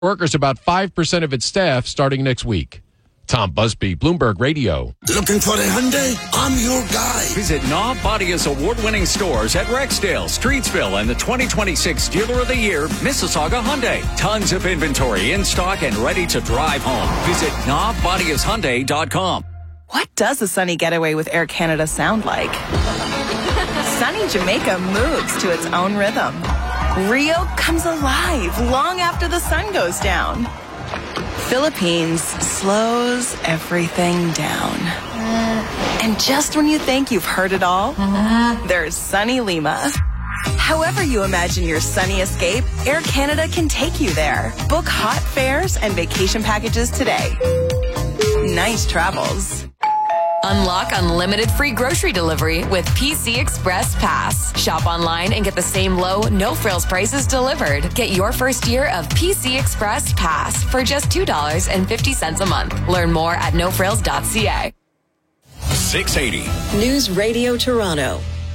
workers about 5% of its staff starting next week. Tom Busby, Bloomberg Radio. Looking for a Hyundai? I'm your guy. Visit Knob Bodia's award-winning stores at Rexdale, Streetsville, and the 2026 Dealer of the Year, Mississauga Hyundai. Tons of inventory in stock and ready to drive home. Visit knobbodiashyundai.com. What does a sunny getaway with Air Canada sound like? Sunny Jamaica moves to its own rhythm. Rio comes alive long after the sun goes down. Philippines slows everything down. And just when you think you've heard it all, there's sunny Lima. However you imagine your sunny escape, Air Canada can take you there. Book hot fares and vacation packages today. Nice travels. Unlock unlimited free grocery delivery with PC Express Pass. Shop online and get the same low, no-frills prices delivered. Get your first year of PC Express Pass for just $2.50 a month. Learn more at nofrills.ca. 680. News Radio Toronto.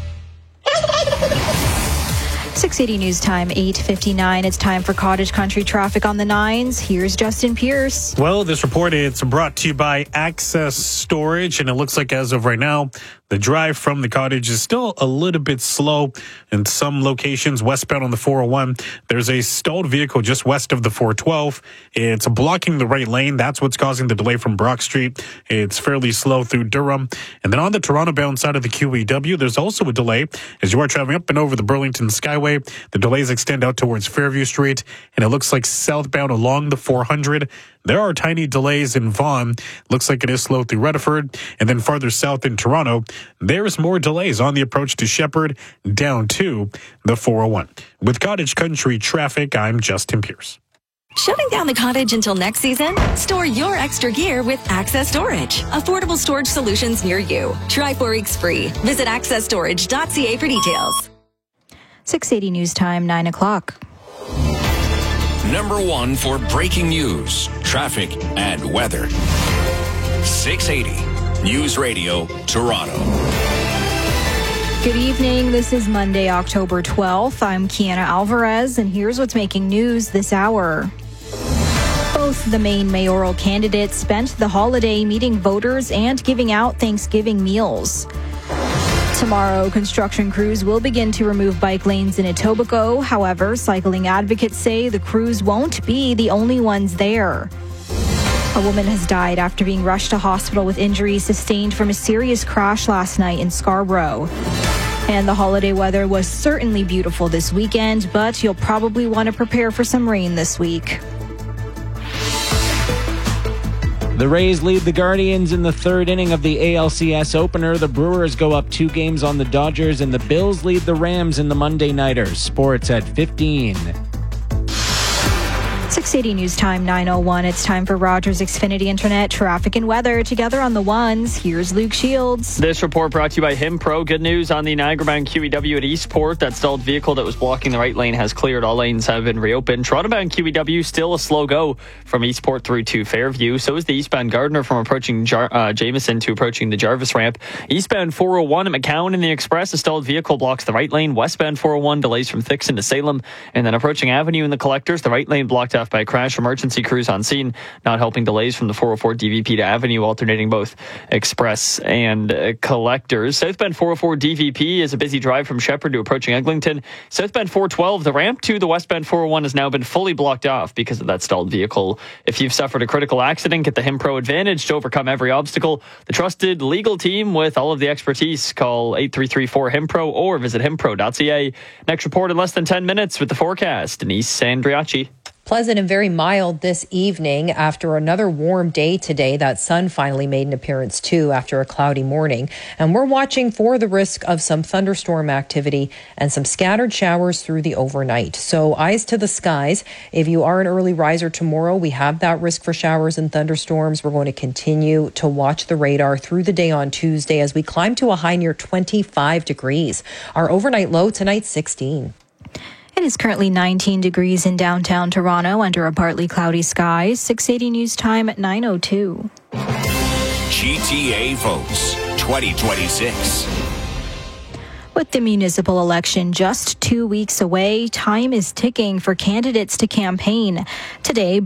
680 News Time, 8:59. It's time for Cottage Country traffic on the 9s. Here's Justin Pierce. Well, this report is brought to you by Access Storage, and it looks like as of right now, the drive from the cottage is still a little bit slow in some locations. Westbound on the 401, there's a stalled vehicle just west of the 412. It's blocking the right lane. That's what's causing the delay from Brock Street. It's fairly slow through Durham. And then on the Toronto-bound side of the QEW, there's also a delay as you are traveling up and over the Burlington Skyway. The delays extend out towards Fairview Street, and it looks like southbound along the 400. There are tiny delays in Vaughan. Looks like it is slow through Rutherford. And then farther south in Toronto, there's more delays on the approach to Shepherd down to the 401. With Cottage Country traffic, I'm Justin Pierce. Shutting down the cottage until next season? Store your extra gear with Access Storage. Affordable storage solutions near you. Try 4 weeks free. Visit accessstorage.ca for details. 680 News Time, 9 o'clock. Number one for breaking news, traffic, and weather. 680 News Radio Toronto. Good evening. This is Monday, October 12th. I'm Kiana Alvarez, and here's what's making news this hour. Both the main mayoral candidates spent the holiday meeting voters and giving out Thanksgiving meals. Tomorrow, construction crews will begin to remove bike lanes in Etobicoke. However, cycling advocates say the crews won't be the only ones there. A woman has died after being rushed to hospital with injuries sustained from a serious crash last night in Scarborough. And the holiday weather was certainly beautiful this weekend, but you'll probably want to prepare for some rain this week. The Rays lead the Guardians in the third inning of the ALCS opener. The Brewers go up 2 games on the Dodgers, and the Bills lead the Rams in the Monday Nighters. Sports at 15. 680 News Time, 9:01. It's time for Rogers Xfinity Internet traffic and weather. Together on the ones, here's Luke Shields. This report brought to you by Himpro. Good news on the Niagara-bound QEW at Eastport. That stalled vehicle that was blocking the right lane has cleared. All lanes have been reopened. Toronto-bound QEW still a slow go from Eastport through to Fairview. So is the eastbound Gardiner from approaching Jameson to approaching the Jarvis ramp. Eastbound 401 at McCowan in the Express. A stalled vehicle blocks the right lane. Westbound 401 delays from Thixon to Salem. And then approaching Avenue in the Collectors, the right lane blocked off by a crash. Emergency crews on scene, not helping delays from the 404 DVP to Avenue, alternating both Express and Collectors. Southbound 404 DVP is a busy drive from Shepherd to approaching Eglinton. Southbound 412, the ramp to the westbound 401 has now been fully blocked off because of that stalled vehicle. If you've suffered a critical accident, get the Himpro Advantage to overcome every obstacle. The trusted legal team with all of the expertise. Call 8334-HIMPRO or visit himpro.ca. Next report in less than 10 minutes with the forecast. Denise Sandriachi. Pleasant and very mild this evening after another warm day today. That sun finally made an appearance too after a cloudy morning. And we're watching for the risk of some thunderstorm activity and some scattered showers through the overnight. So eyes to the skies. If you are an early riser tomorrow, we have that risk for showers and thunderstorms. We're going to continue to watch the radar through the day on Tuesday as we climb to a high near 25 degrees. Our overnight low tonight, 16. It is currently 19 degrees in downtown Toronto under a partly cloudy sky. 680 News Time at 9:02. GTA votes 2026. With the municipal election just 2 weeks away, time is ticking for candidates to campaign. Today,